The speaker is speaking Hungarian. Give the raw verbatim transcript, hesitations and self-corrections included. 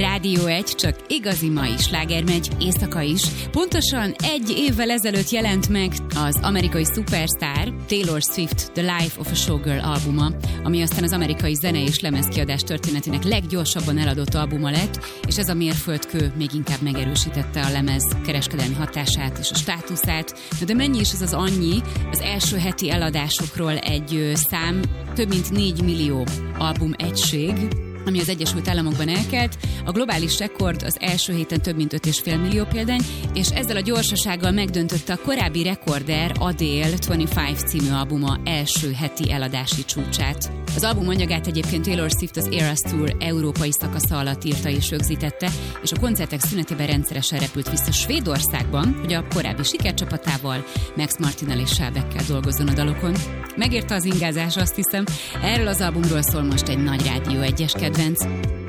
Rádió egy, csak igazi mai sláger megy, éjszaka is. Pontosan egy évvel ezelőtt jelent meg az amerikai szupersztár Taylor Swift The Life of a Showgirl albuma, ami aztán az amerikai zene és lemezkiadás történetének leggyorsabban eladott albuma lett, és ez a mérföldkő még inkább megerősítette a lemez kereskedelmi hatását és a státuszát. De mennyi is ez az annyi? Az első heti eladásokról egy szám, több mint négy millió album egység, ami az Egyesült Államokban elkelt. A globális rekord az első héten több mint öt egész öt millió példány, és ezzel a gyorsasággal megdöntötte a korábbi rekorder Adele huszonöt című albuma első heti eladási csúcsát. Az album anyagát egyébként Taylor Swift az Eras Tour európai szakasza alatt írta és rögzítette, és a koncertek szünetében rendszeresen repült vissza Svédországban, hogy a korábbi sikercsapatával, Max Martinnal és Shelbeckkel dolgozzon a dalokon. Megérte az ingázás, azt hiszem. Erről az albumról szól most egy nagy Rádió egyes kedvenc.